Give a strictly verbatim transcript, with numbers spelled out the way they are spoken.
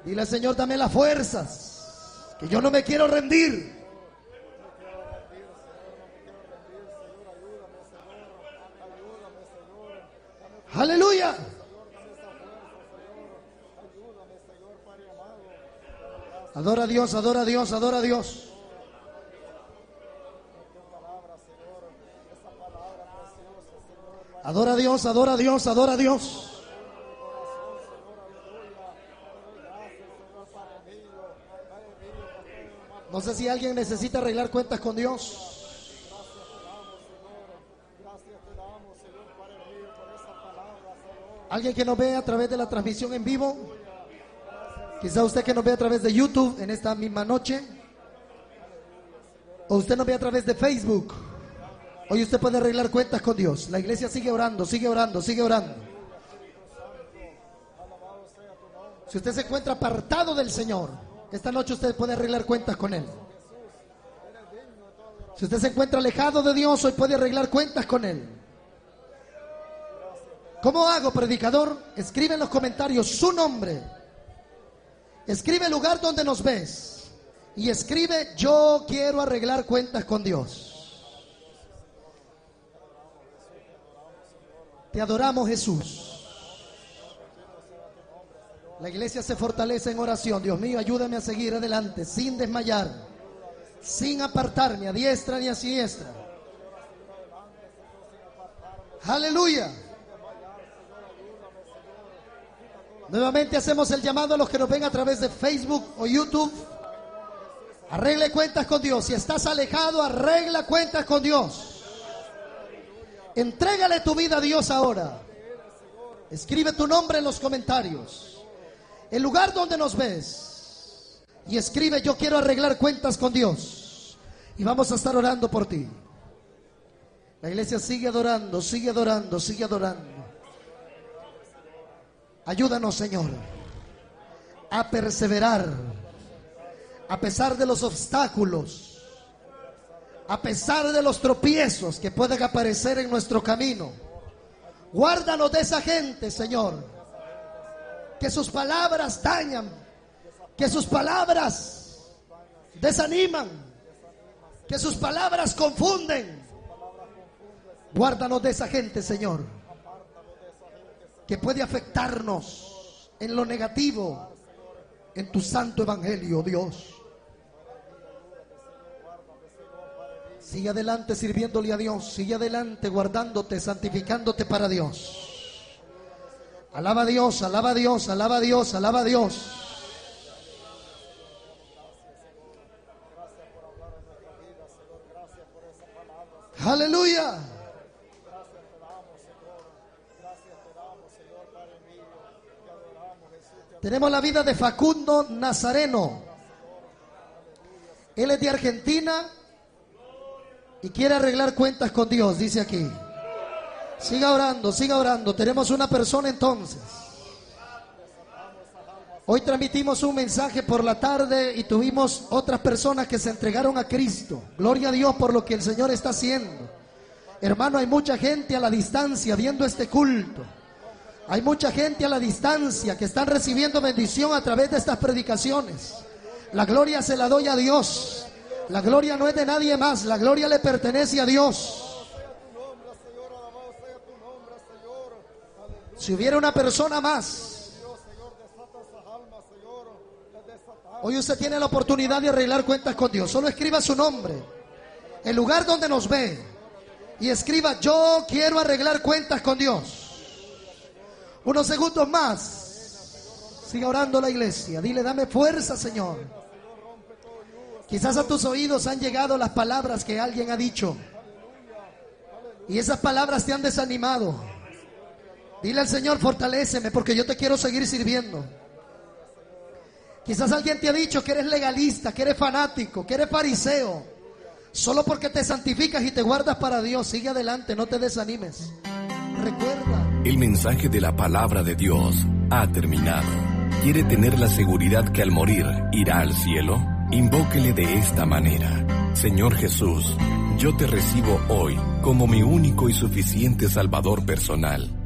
Dile, Señor, dame las fuerzas, que yo no me quiero rendir. Aleluya. Adora a Dios, adora a Dios, adora a Dios. Adora a Dios, adora a Dios, adora a Dios. No sé si alguien necesita arreglar cuentas con Dios. Alguien que nos ve a través de la transmisión en vivo. Quizá usted que nos ve a través de YouTube en esta misma noche. O usted nos ve a través de Facebook. Hoy usted puede arreglar cuentas con Dios. La iglesia sigue orando, sigue orando, sigue orando. Si usted se encuentra apartado del Señor, esta noche usted puede arreglar cuentas con Él. Si usted se encuentra alejado de Dios, hoy puede arreglar cuentas con Él. ¿Cómo hago, predicador? Escribe en los comentarios su nombre. Escribe el lugar donde nos ves. Y escribe, yo quiero arreglar cuentas con Dios. Te adoramos, Jesús. La iglesia se fortalece en oración. Dios mío, ayúdame a seguir adelante sin desmayar, sin apartarme a diestra ni a siniestra. Aleluya. Nuevamente hacemos el llamado a los que nos ven a través de Facebook o YouTube. Arregle cuentas con Dios. Si estás alejado, arregla cuentas con Dios. Entrégale tu vida a Dios ahora. Escribe tu nombre en los comentarios, el lugar donde nos ves, y escribe, yo quiero arreglar cuentas con Dios. Y vamos a estar orando por ti. La iglesia sigue adorando, sigue adorando, sigue adorando. Ayúdanos, Señor, a perseverar a pesar de los obstáculos, a pesar de los tropiezos que puedan aparecer en nuestro camino. Guárdanos de esa gente, Señor, que sus palabras dañan, que sus palabras desaniman, que sus palabras confunden. Guárdanos de esa gente, Señor, que puede afectarnos en lo negativo, en tu santo evangelio, Dios. Sigue adelante sirviéndole a Dios, sigue adelante guardándote, santificándote para Dios. Alaba a Dios, alaba a Dios, alaba a Dios, alaba a Dios. Aleluya. Tenemos la vida de Facundo Nazareno. Él es de Argentina y quiere arreglar cuentas con Dios, dice aquí. Siga orando, siga orando. Tenemos una persona entonces. Hoy transmitimos un mensaje por la tarde y tuvimos otras personas que se entregaron a Cristo. Gloria a Dios por lo que el Señor está haciendo. Hermano, hay mucha gente a la distancia viendo este culto. Hay mucha gente a la distancia que están recibiendo bendición a través de estas predicaciones. La gloria se la doy a Dios. La gloria no es de nadie más. La gloria le pertenece a Dios. Si hubiera una persona más, hoy usted tiene la oportunidad de arreglar cuentas con Dios. Solo escriba su nombre, el lugar donde nos ve, y escriba, yo quiero arreglar cuentas con Dios. Unos segundos más. Siga orando la iglesia. Dile, dame fuerza, Señor. Quizás a tus oídos han llegado las palabras que alguien ha dicho, y esas palabras te han desanimado. Dile al Señor, fortaléceme porque yo te quiero seguir sirviendo. Quizás alguien te ha dicho que eres legalista, que eres fanático, que eres fariseo. Solo porque te santificas y te guardas para Dios, sigue adelante, no te desanimes. Recuerda. El mensaje de la palabra de Dios ha terminado. ¿Quiere tener la seguridad que al morir irá al cielo? Invóquele de esta manera: Señor Jesús, yo te recibo hoy como mi único y suficiente Salvador personal.